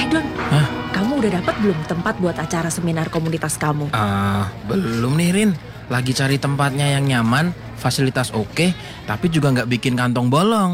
Don, Hah? kamu udah dapat belum tempat buat acara seminar komunitas kamu? Belum nih Rin. Lagi cari tempatnya yang nyaman, fasilitas oke, tapi juga nggak bikin kantong bolong.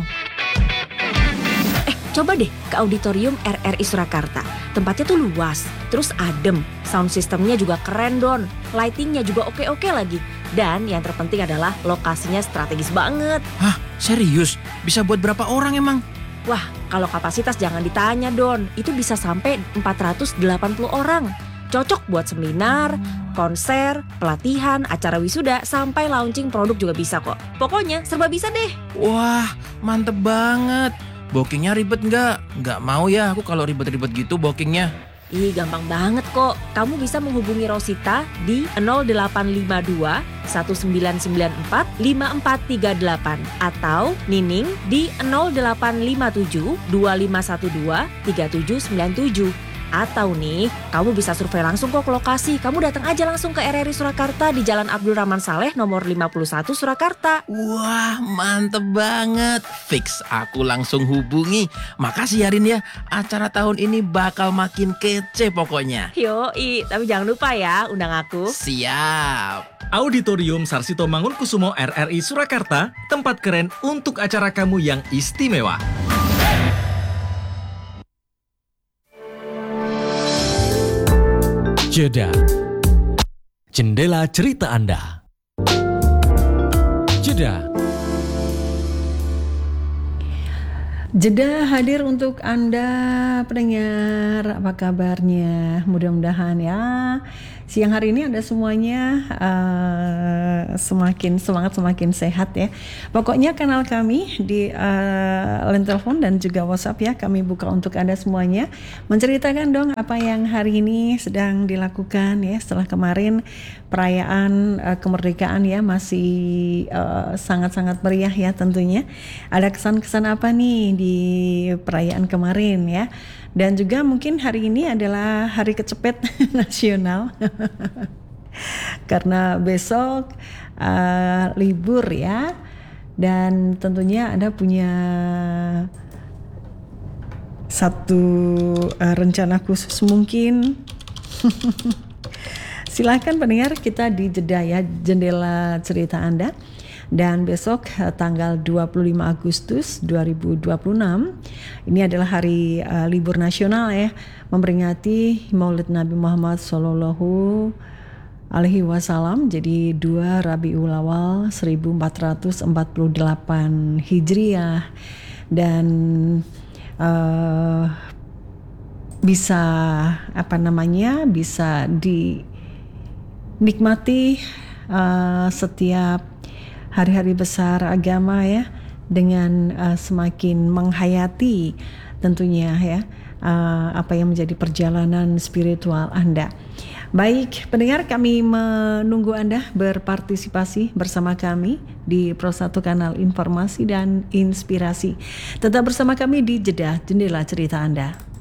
Coba deh ke auditorium RRI Surakarta. Tempatnya tuh luas, terus adem. Sound systemnya juga keren Don. Lightingnya juga oke-oke lagi. Dan yang terpenting adalah lokasinya strategis banget. Hah? Serius? Bisa buat berapa orang emang? Wah, kalau kapasitas jangan ditanya Don. Itu bisa sampai 480 orang. Cocok buat seminar, konser, pelatihan, acara wisuda, sampai launching produk juga bisa kok. Pokoknya serba bisa deh. Wah, mantep banget. Bookingnya ribet nggak? Nggak mau ya aku kalau ribet-ribet gitu bookingnya. Ih, gampang banget kok. Kamu bisa menghubungi Rosita di 0852 1994 5438 atau Nining di 0857 2512 3797. Atau nih, kamu bisa survei langsung kok ke lokasi. Kamu datang aja langsung ke RRI Surakarta di Jalan Abdul Rahman Saleh nomor 51 Surakarta. Wah, mantep banget. Fix, aku langsung hubungi. Makasih ya Rin ya. Acara tahun ini bakal makin kece pokoknya. Yoi, tapi jangan lupa ya undang aku. Siap. Auditorium Sarsito Mangunkusumo RRI Surakarta, tempat keren untuk acara kamu yang istimewa. Jeda. Jendela cerita Anda. Jeda. Jeda hadir untuk Anda pendengar, apa kabarnya? Mudah-mudahan ya siang hari ini Anda semuanya semakin semangat, semakin sehat ya. Pokoknya kanal kami di line telepon dan juga WhatsApp ya, kami buka untuk Anda semuanya. Menceritakan dong apa yang hari ini sedang dilakukan ya, setelah kemarin perayaan kemerdekaan ya, masih sangat-sangat meriah ya tentunya. Ada kesan-kesan apa nih di perayaan kemarin ya? Dan juga mungkin hari ini adalah hari kecepet nasional karena besok libur ya, dan tentunya Anda punya satu rencana khusus mungkin. Silahkan pendengar, kita di jeda ya, jendela cerita Anda. Dan besok tanggal 25 Agustus 2026 ini adalah hari libur nasional ya, memperingati Maulid Nabi Muhammad Sallallahu Alaihi Wasallam. Jadi 2 Rabiul Awal 1448 Hijriah. Dan bisa bisa dinikmati setiap hari-hari besar agama ya, dengan semakin menghayati tentunya ya apa yang menjadi perjalanan spiritual Anda. Baik pendengar, kami menunggu Anda berpartisipasi bersama kami di Pro 1 Kanal Informasi dan Inspirasi. Tetap bersama kami di Jeda Jendela Cerita Anda.